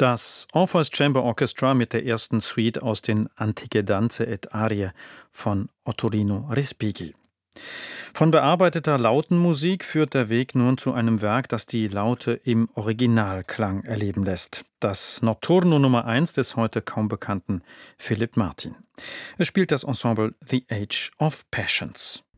Das Orpheus Chamber Orchestra mit der ersten Suite aus den Antiche Danze et Arie von Ottorino Respighi. Von bearbeiteter Lautenmusik führt der Weg nun zu einem Werk, das die Laute im Originalklang erleben lässt. Das Notturno Nummer 1 des heute kaum bekannten Philipp Martin. Es spielt das Ensemble The Age of Passions.